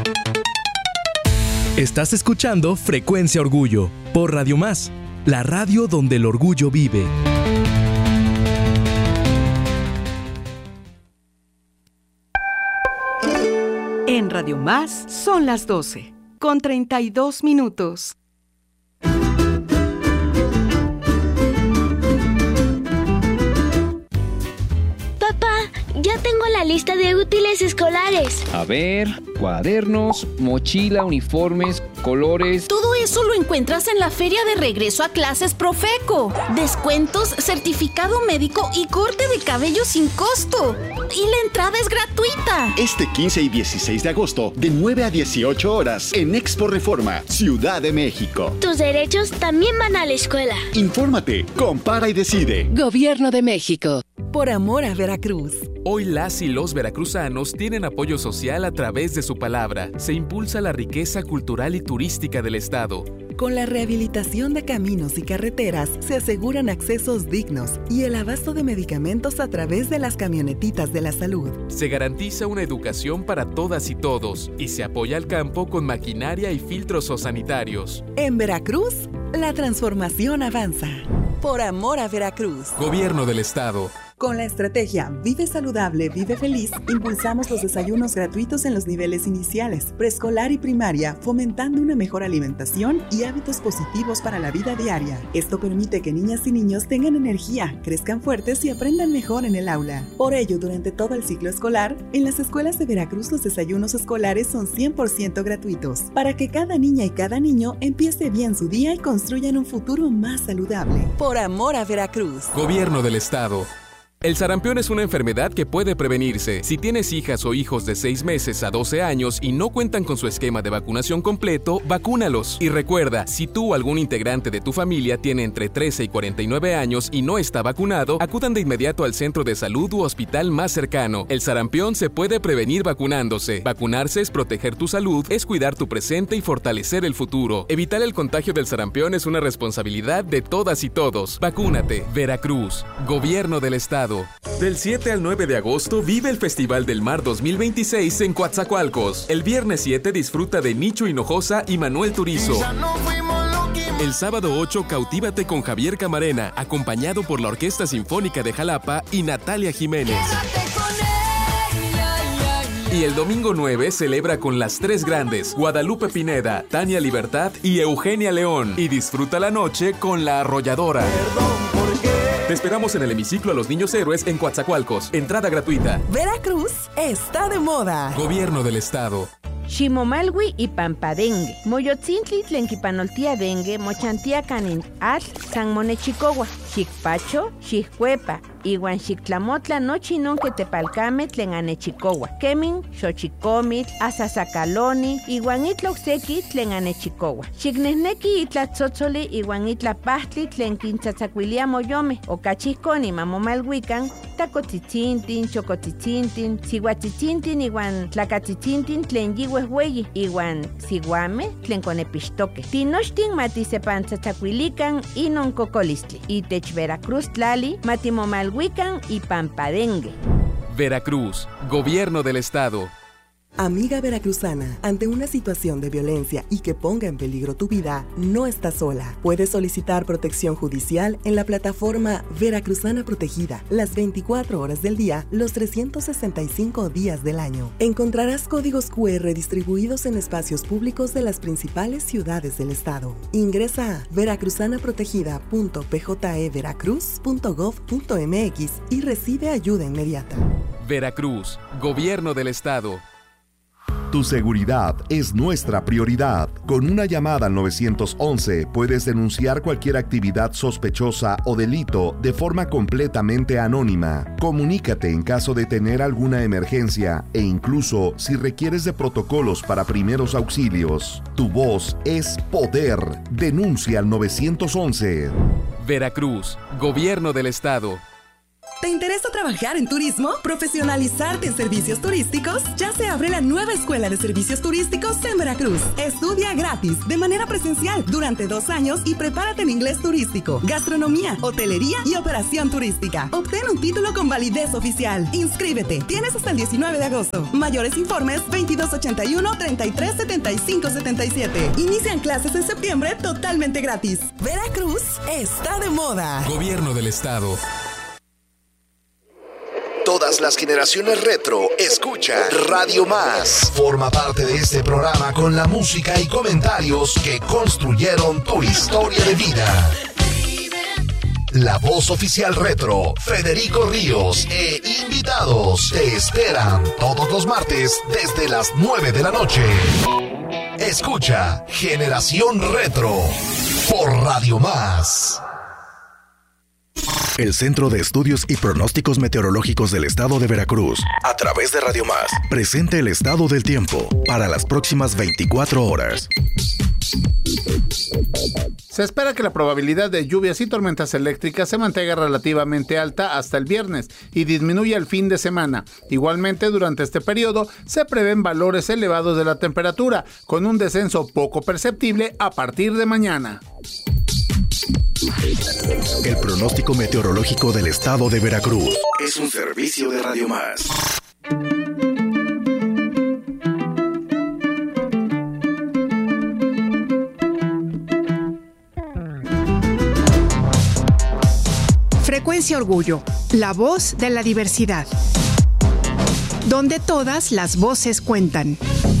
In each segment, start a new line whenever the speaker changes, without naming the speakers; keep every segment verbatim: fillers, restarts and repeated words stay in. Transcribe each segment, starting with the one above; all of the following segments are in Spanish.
Estás escuchando Frecuencia Orgullo por Radio Más, la radio donde el orgullo vive.
En Radio Más son las doce, con treinta y dos minutos.
Ya tengo la lista de útiles escolares.
A ver, cuadernos, mochila, uniformes, colores.
Todo eso lo encuentras en la feria de regreso a clases Profeco. Descuentos, certificado médico y corte de cabello sin costo. Y la entrada es gratuita.
Este quince y dieciséis de agosto, de nueve a dieciocho horas, en Expo Reforma, Ciudad de México.
Tus derechos también van a la escuela.
Infórmate, compara y decide.
Gobierno de México.
Por amor a Veracruz.
Hoy las y los veracruzanos tienen apoyo social a través de su palabra. Se impulsa la riqueza cultural y turística del estado.
Con la rehabilitación de caminos y carreteras se aseguran accesos dignos y el abasto de medicamentos a través de las camionetitas de la salud.
Se garantiza una educación para todas y todos y se apoya al campo con maquinaria y filtros sanitarios.
En Veracruz, la transformación avanza. Por amor a Veracruz.
Gobierno del estado.
Con la estrategia Vive Saludable, Vive Feliz, impulsamos los desayunos gratuitos en los niveles iniciales, preescolar y primaria, fomentando una mejor alimentación y hábitos positivos para la vida diaria. Esto permite que niñas y niños tengan energía, crezcan fuertes y aprendan mejor en el aula. Por ello, durante todo el ciclo escolar, en las escuelas de Veracruz los desayunos escolares son cien por ciento gratuitos, para que cada niña y cada niño empiece bien su día y construyan un futuro más saludable. Por amor a Veracruz.
Gobierno del estado. El sarampión es una enfermedad que puede prevenirse. Si tienes hijas o hijos de seis meses a doce años y no cuentan con su esquema de vacunación completo, vacúnalos. Y recuerda, si tú o algún integrante de tu familia tiene entre trece y cuarenta y nueve años y no está vacunado, acudan de inmediato al centro de salud u hospital más cercano. El sarampión se puede prevenir vacunándose. Vacunarse es proteger tu salud, es cuidar tu presente y fortalecer el futuro. Evitar el contagio del sarampión es una responsabilidad de todas y todos. Vacúnate. Veracruz. Gobierno del estado. Del siete al nueve de agosto vive el Festival del Mar dos mil veintiséis en Coatzacoalcos. El viernes siete disfruta de Nicho Hinojosa y Manuel Turizo. El sábado ocho cautívate con Javier Camarena, acompañado por la Orquesta Sinfónica de Jalapa y Natalia Jiménez. Y el domingo nueve celebra con las tres grandes, Guadalupe Pineda, Tania Libertad y Eugenia León. Y disfruta la noche con La Arrolladora. Te esperamos en el hemiciclo a los Niños Héroes en Coatzacoalcos. Entrada gratuita.
Veracruz está de moda.
Gobierno del estado.
Ximomalwi y Pampadengue. Moyotzintli tlenquipanoltia dengue, mochantia canin atl, San Monechicohua, Xicpacho, Xiccuepa, iwan Xictlamotla nochi nonque tepalcame tlen anechicohua. Kemin, Xochicomitl, Asasacaloni, iwan itloxequi tlen anechicohua. Xicnehneki itlatzotzoli iwan itlapahtli tlen quintzatzacuilia moyome, ocachihconi mamomalhuican, tacotzitzinthin, chocotzitzinthin, sihuatzitzinthin iwan tlacatzitzintin tlen yihuehueyi, iwan sihuame tlen conepixtoque. Tinochtin matisepantzatzacuilican inon cocolistli. Itech Veracruz tlali matimomalhuican y Pampadengue.
Veracruz, Gobierno del estado.
Amiga veracruzana, ante una situación de violencia y que ponga en peligro tu vida, no estás sola. Puedes solicitar protección judicial en la plataforma Veracruzana Protegida, las veinticuatro horas del día, los trescientos sesenta y cinco días del año. Encontrarás códigos cu erre distribuidos en espacios públicos de las principales ciudades del estado. Ingresa a veracruzanaprotegida punto p j e veracruz punto gov punto m x y recibe ayuda inmediata.
Veracruz, Gobierno del estado.
Tu seguridad es nuestra prioridad. Con una llamada al nueve once puedes denunciar cualquier actividad sospechosa o delito de forma completamente anónima. Comunícate en caso de tener alguna emergencia e incluso si requieres de protocolos para primeros auxilios. Tu voz es poder. Denuncia al nueve once.
Veracruz, Gobierno del estado.
¿Te interesa trabajar en turismo? ¿Profesionalizarte en servicios turísticos? Ya se abre la nueva Escuela de Servicios Turísticos en Veracruz. Estudia gratis, de manera presencial, durante dos años y prepárate en inglés turístico, gastronomía, hotelería y operación turística. Obtén un título con validez oficial. Inscríbete. Tienes hasta el diecinueve de agosto. Mayores informes veintidós ochenta y uno, treinta y tres setenta y cinco setenta y siete. Inician clases en septiembre totalmente gratis. Veracruz está de moda.
Gobierno del Estado.
Todas las generaciones retro escuchan Radio Más. Forma parte de este programa con la música y comentarios que construyeron tu historia de vida. La voz oficial retro, Federico Ríos e invitados te esperan todos los martes desde las nueve de la noche. Escucha Generación Retro por Radio Más. El Centro de Estudios y Pronósticos Meteorológicos del Estado de Veracruz, a través de Radio Más, presenta el estado del tiempo para las próximas veinticuatro horas.
Se espera que la probabilidad de lluvias y tormentas eléctricas se mantenga relativamente alta hasta el viernes y disminuya el fin de semana. Igualmente, durante este periodo se prevén valores elevados de la temperatura, con un descenso poco perceptible a partir de mañana.
El pronóstico meteorológico del Estado de Veracruz es un servicio de Radio Más.
Frecuencia Orgullo, la voz de la diversidad, donde todas las voces cuentan.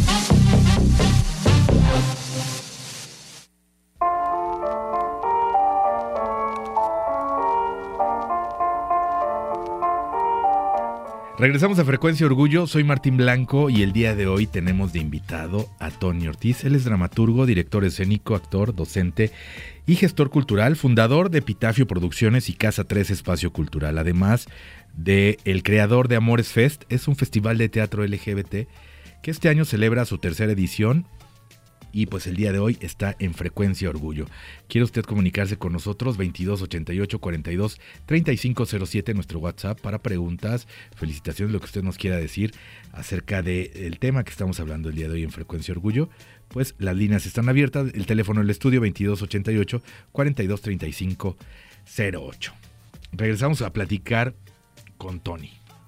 Regresamos a Frecuencia Orgullo, soy Martín Blanco y el día de hoy tenemos de invitado a Tony Ortiz. Él es dramaturgo, director escénico, actor, docente y gestor cultural, fundador de Epitafio Producciones y Casa tres Espacio Cultural, además de el creador de Amores Fest. Es un festival de teatro L G B T que este año celebra su tercera edición y pues el día de hoy está en Frecuencia Orgullo. ¿Quiere usted comunicarse con nosotros? veintidós ochenta y ocho, cuarenta y dos, treinta y cinco cero siete, nuestro WhatsApp, para preguntas, felicitaciones, lo que usted nos quiera decir acerca del tema que estamos hablando el día de hoy en Frecuencia Orgullo. Pues las líneas están abiertas, el teléfono del estudio veintidós ochenta y ocho, cuarenta y dos, treinta y cinco cero ocho. Regresamos a platicar con Tony.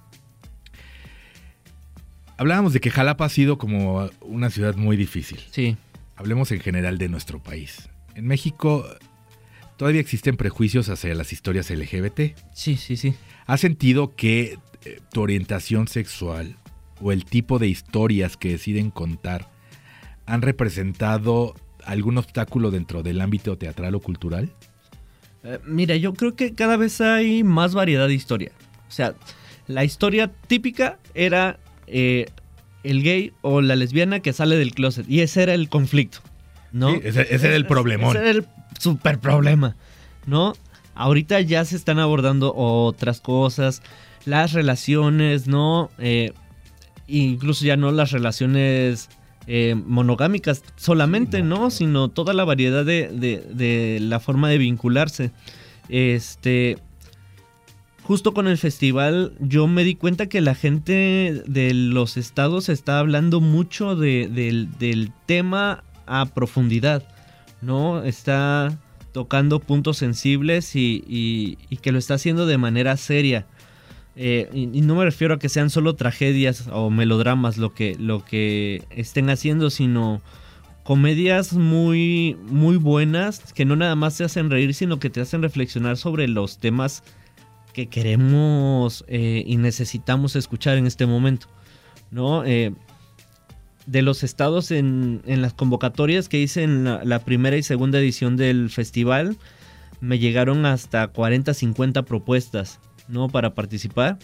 Hablábamos de que Jalapa ha sido como una ciudad muy difícil.
Sí.
Hablemos en general de nuestro país. En México todavía existen prejuicios hacia las historias L G B T.
Sí, sí, sí.
¿Has sentido que eh, tu orientación sexual o el tipo de historias que deciden contar han representado algún obstáculo dentro del ámbito teatral o cultural?
Eh, mira, yo creo que cada vez hay más variedad de historia. O sea, la historia típica era eh, el gay o la lesbiana que sale del closet. Y ese era el conflicto, ¿no?
Sí, ese, ese era el problemón.
Ese era el super problema, ¿no? Ahorita ya se están abordando otras cosas, las relaciones, ¿no? Eh, incluso ya no las relaciones eh, monogámicas solamente, ¿no? ¿no? Sino toda la variedad de, de, de la forma de vincularse. Este... Justo con el festival yo me di cuenta que la gente de los estados está hablando mucho de, de, del tema a profundidad, ¿no? Está tocando puntos sensibles y, y, y que lo está haciendo de manera seria. Eh, y, y no me refiero a que sean solo tragedias o melodramas lo que, lo que estén haciendo, sino comedias muy, muy buenas que no nada más te hacen reír, sino que te hacen reflexionar sobre los temas que queremos eh, y necesitamos escuchar en este momento, ¿no? Eh, de los estados en, en las convocatorias que hice en la, la primera y segunda edición del festival, me llegaron hasta cuarenta, cincuenta propuestas, ¿no? Para participar.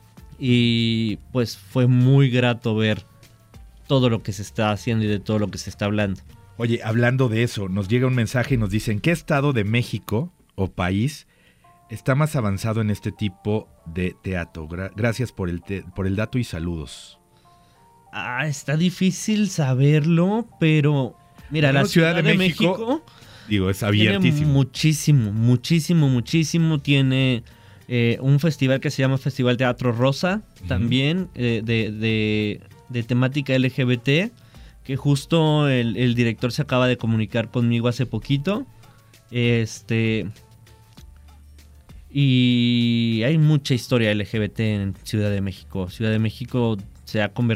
Y pues fue muy grato ver todo lo que se está haciendo y de todo lo que se está hablando.
Oye, hablando de eso, nos llega un mensaje y nos dicen, ¿qué estado de México o país está más avanzado en este tipo de teatro? Gra- gracias por el, te- por el dato y saludos.
Ah, está difícil saberlo, pero mira,
bueno,
la Ciudad, Ciudad de, de México, México
digo, es abiertísimo.
Tiene muchísimo, muchísimo, muchísimo. Tiene eh, un festival que se llama Festival Teatro Rosa, uh-huh. también eh, de, de, de temática L G B T, que justo el, el director se acaba de comunicar conmigo hace poquito. Este... Y hay mucha historia L G B T en Ciudad de México. Ciudad de México se ha convertido